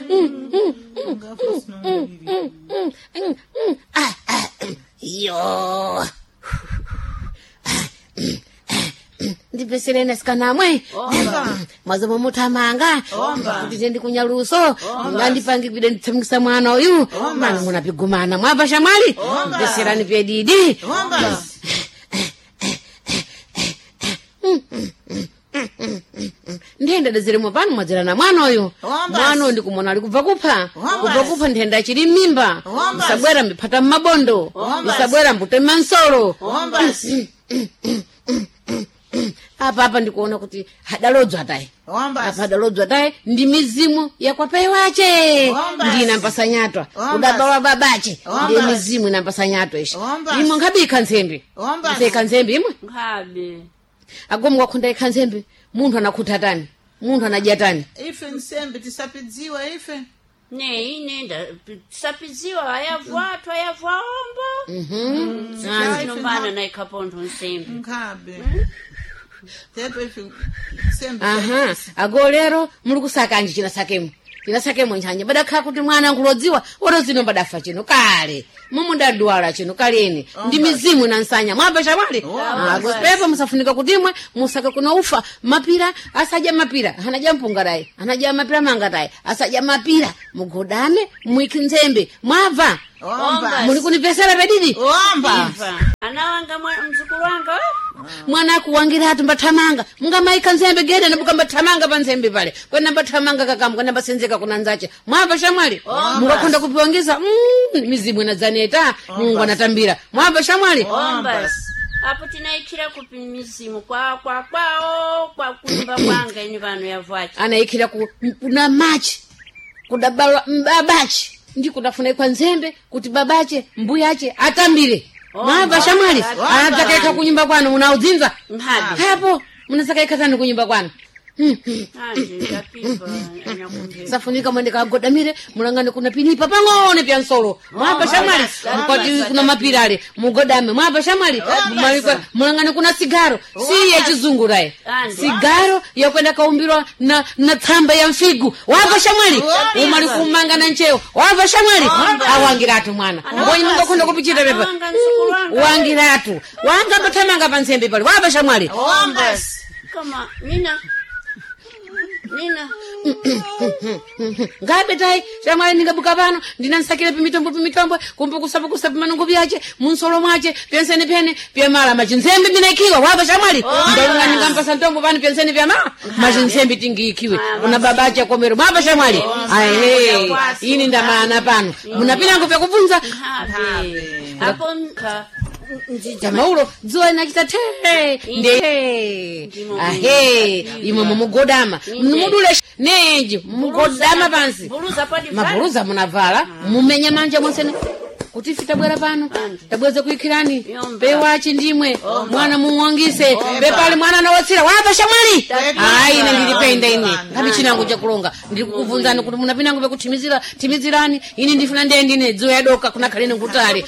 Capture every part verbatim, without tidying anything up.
Yo. Ndipeserene sikanamwe mazomo mutamanga kuti ndi kunyaluso ngandipangibide nditsamikisa mwana uyu mwana munapigumana mwapa shamwali ndipeserani pedidi ndenda daziremo pano mwadzerana mwana uyu mwana ndi kumona ali kubva kupha kubva kupha ndenda chiri mimba musabwera mbipata mabondo musabwera mbute mansoro apa apa ndikuona kuti hadalodzwa tai apa hadalodzwa tai ndi mizimu yakwapai wache ndina mpasanyatwa udabawa babache ndi mizimu inampasanyatwa ishi imwe ngabi ikhanzembe ise kanzembe imwe ngabi agomu wakhunda ikhanzembe munthu anakhutatani munthu anajatani ife nsembe tisapidziwa ife ne ine nda tisapidziwa ayavwatwa ayavwaombo mhm nombana na ikapondo nsembe ngabe tepe ife nsembe aha agolero muri kusakanje china sakemo china sakemo njanye badakha kuti mwana ngulodziwa oro zino badafa chino kale mumunda dwala chino kaleni ndi mizimu inansanya mwapa shamwali agopepa musafunika kutimwe musaka kuna ufa mapira asaja mapira hanaja mpungarai hanaja mapira mangatai asaja mapira mugodane mwikinzembe mwava omba muri kunipesera pedidi omba anawanga mzukuru wanga mwana kuwangira hatu mbatamanga munga maika nzembe gede nabuka mbatamanga pa nzembe pale kwenda mbatamanga kakamu kwenda mbasenzeka kuna nzache mwapa shamwali munga konda kupiwangiza mm, mizimu inadzaneta mungu anatambira mwapa shamwali omba apo tinaikira kupi mizimu kwa kwa kwao kwa kumba kwanga ini vano yavwachi anaikira ku kuna machi kudabala mbabachi ndi kutafuna kwa nzembe kuti babache mbuyache atambire mwapa shamwali anatakaika kunyumba kwanu munaudzinza mhadi hapo munasakaika tani kunyumba kwanu anje yapiva anyakumbe safunika mwende kagodamire mulangane kuna pinipa pangone pya nsolo mwapa shamwali mkwati kuna mapirale mugodame mwapa shamwali mulangane kuna sigaro si ya chizungu rai sigaro ya kwenda kaumbirwa na na tsamba ya mfigu wapa shamwali umali kumanga na ncheo wapa shamwali awangiratu mwana ngoyi munga kwenda kupichita pepa wangiratu wanga batamanga pansembe pale wapa shamwali kama nina nina ngabe tai shamwali ningabuka pano ndinansakira pimitombo pimitombo kumbe kusapo kusapo manungu byache munsolo mwache pensene pene pyamala machinzembe minakiwa wapa shamwali ndalunga ningampasa ntombo pano pensene pyamala machinzembe tingiikiwe kuna babache komero wapa shamwali ahe ini ndamana pano munapina ngopya kubvunza apo ka jamaulo dzuwa inachita the nde ahe imwe mumugodama mudule nenji mugodama pansi buluza padi mabuluza munavala mumenya manja monsene kuti fita bwera pano tabweze kuikirani pewachi ndimwe mwana mumuongise bepale mwana nawotsira wapa shamwali ayi ine ndilipenda ine ngabi chinango chakulonga ndikukuvunzani kuti munapinango pekutimizira timizirani ine ndifuna ndendi ine dzuwa yadoka kuna kalene ngutali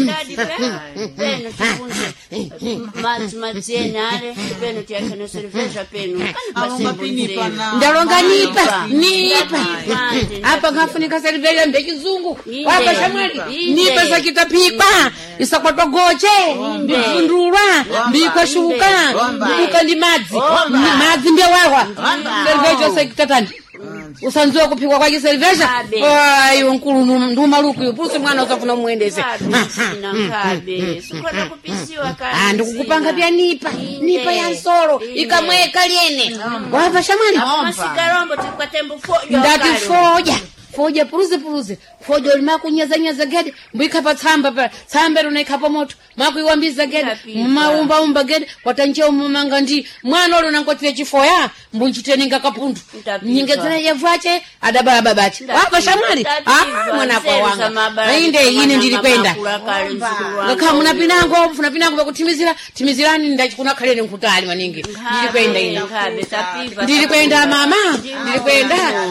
peno tikunze madzi madziene ale peno tiyakana cerveja peno ndalonga nipa nipa apa ngafunika cerveja mbechizungu wapa shamwali nipa zakitapikwa isakwatwa goche mbifundulwa mbikwashuka mbuka ndi madzi madzi mbewawa cerveja sakitatani usanzua kupikwa kwa cerveja ayo nkulu ndumaluku yupusi mwana usafuna muendese na ngabe sikona kupisiwa kali ah ndikukupanga pya nipa nipa ya nsolo ikamweka liene wapa shamwali masigarombo tikwatembo fojo ndati foja foja puruze puruze foja limakunyaza nyaza gede mbika pa tsamba pa tsamba runaikapa moto makuiwambiza gede maumba umba gede watanjeo mumanga ndi mwana olo nankotire chifoya mbunchiteni ngakapundu nyingezera yavwache adabala babachi wapa shamwali ah mwana kwa wanga inde ine ndilipenda ngakha munapinango munapinango pakutimizira timizirani ndachikuna khalene nkutali maningi ndilipenda ine ndilipenda mama ndilipenda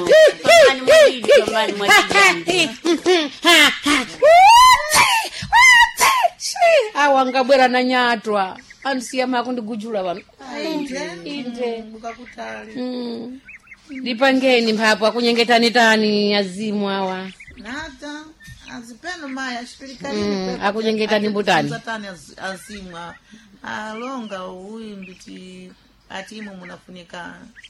awangabwera na nyatwa ansiya mako ndigujula vano inde mukakutali Lipangeni mphapo akunyengetani tani azimu awa. Nata azipeno maya chipirikani Mm, akunyengetani mbutani. Zatani azimwa alonga uyu mbiti atimu munafunika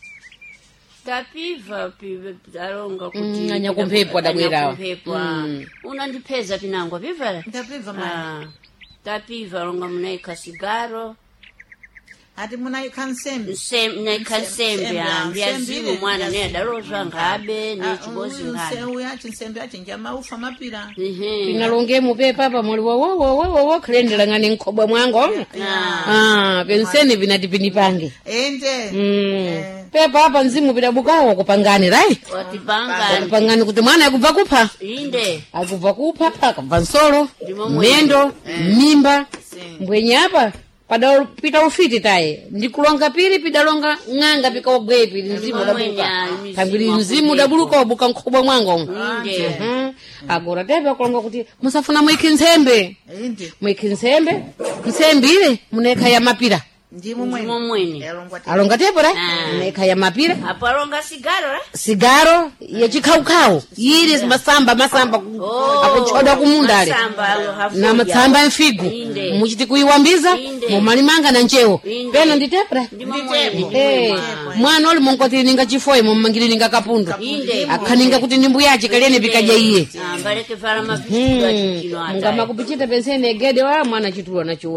tapiva pive alonga kuti Mm, anyakumphepo adabwerawa. anyakumphepo Mm. unandipeza pinango piva ndapiva maya ah tapiva alonga munaika sigaro ati munaika nsembe Nsem naika nsembe Nsembe, ambi nsembe azimu ile mwana ne yazimu. adalozwa ngabe ne chibozi uyu ngani nsembe yachi nsembe yachi njama ufa mapira ehe Inalonge mupepa pa muli wo wo wo wo wo khlendela ngani nkhobo mwango. Ah, penseni vinatipini pange. ende Mm. Pepa hapa nzimu bidabukawo kupangani rai. watipanga Kupangani kuti mwana yakubva kupha. inde Akubva kupha akubva nsolo, Ndimo mwene. mendo, mimba. Sim. Mbwenye apa pada pita ufiti taye. Ndikulonga pili pidalonga ng'anga pikawagwe pili nzimu mwene, dabuka. mizimu Tangwili wa nzimu kupepo. dabuluka wabuka nkhobo mwango. inde Mhm. Agora tepe akulonga kuti musafuna mwiki nsembe. ende Mwiki nsembe. Nsembe ile muneka ya mapira. ndimo ndimo mwene mwene alongwa ti Alonga tepo ra? Ah. Muneka ya mapira. apo alonga sigaro eh? Sigaro ya chikhaukau yiri masamba masamba akuchoda kumundale masamba alo hafuja. na matsamba emfigu Inde. muchiti kuiwambiza Inde. mumalimanga na nchewo Inde. pena nditepra ndimo mwene Eh, mwana oli munkoti ninga chifoyi mumangiri ninga kapundu Inde. akhaninga kuti ndimbu yache kalene pikaja iye ah baleke vala mapichidwa chikino mungama ata kupichita pensene egede wa mwana chitulo na chiuno